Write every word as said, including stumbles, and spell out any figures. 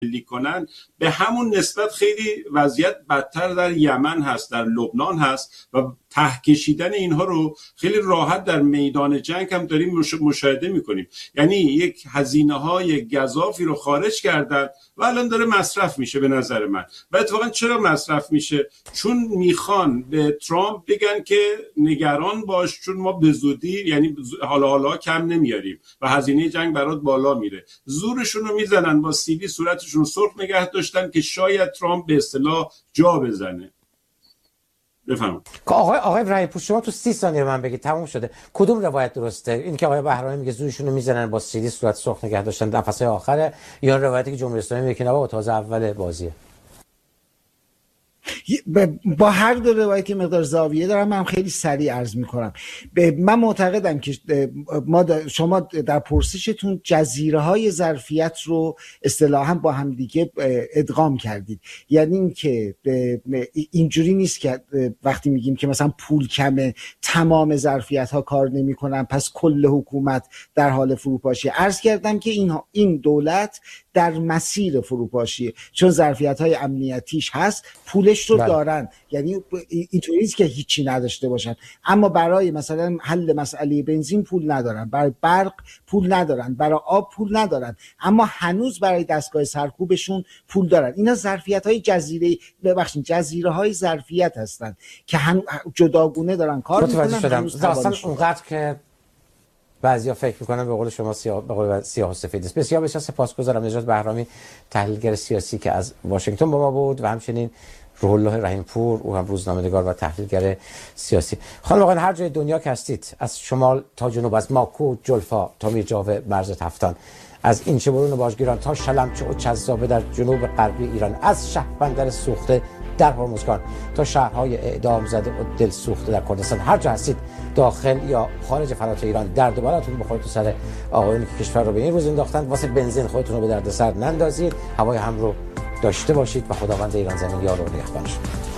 ملی کنن، به همون نسبت خیلی وضعیت بدتر در یمن هست، در لبنان هست و ته کشیدن اینها رو خیلی راحت در میدان جنگ هم داریم مشاهده میکنیم. یعنی یک هزینه های گزافی رو خارج کردن و الان داره مصرف میشه به نظر من. و اتفاقا چرا مصرف میشه؟ چون میخوان به ترامپ بگن که نگران باش، چون ما به زودی یعنی حالا حالا کم نمیاریم و هزینه جنگ برات بالا میره. زورشون رو میزنن، با سیلی صورتشون رو سرخ نگه داشتن که شاید ترامپ به اصطلاح جا بزنه. بفهم آقای آقای رایپور، شما تو سی ثانیه من بگید تموم شده کدوم روایت درسته؟ این که آقای بهرامی میگه زورشون رو میزنن با سیلی صورت سرخ نگه داشتن نفسای آخره، یا روایتی که جمهوری اسلامی میگه نه بابا تازه اول بازیه؟ با هر دو روایتی مقدار زاویه دارم. من خیلی سریع عرض میکنم. من معتقدم که ما شما در پرسشتون جزیره های ظرفیت رو اصطلاحاً با هم دیگه ادغام کردید. یعنی این که اینجوری نیست که وقتی میگیم که مثلا پول کمه تمام ظرفیت ها کار نمیکنن پس کل حکومت در حال فروپاشی. عرض کردم که این این دولت در مسیر فروپاشیه، چون ظرفیت های امنیتیش هست، پولش رو بله. دارن. یعنی اینطوری نیست که هیچی نداشته باشن، اما برای مثلا حل مسئله بنزین پول ندارن، برای برق پول ندارن، برای آب پول ندارن، اما هنوز برای دستگاه سرکوبشون پول دارن. اینا ظرفیت های جزیره ببخشید جزیره های ظرفیت هستن که هم جداگونه دارن کار میکنن. داستان اونقدر که بعضیا فکر میکنن به قول شما سیاه به قول سیاه و سفید است. بسیار بسیار سپاسگزارم نجات بهرامی، تحلیلگر سیاسی که از واشنگتن با ما بود، و همچنین روح الله رحیم‌پور، او هم روزنامه‌نگار و تحلیلگر سیاسی. خانم آقایان، هر جای دنیا که هستید، از شمال تا جنوب، از ماکو جلفا تا میرجاوه مرز تفتان، از اینچه برون باجگیران تا شلمچه و چذابه در جنوب غربی ایران، از شهربندر سوخته در هرمزگان تا شهرهای اعدام زده و دل سوخته در کردستان، هر جا هستید داخل یا خارج فرات ایران، درد و بلاتون بخوره تو سر آقایونی که کشور رو به این روز انداختن. واسه بنزین خودتون رو به دردسر نندازید، هوای هم رو داشته باشید و خداوند ایران زمین یار و نگهبان شما.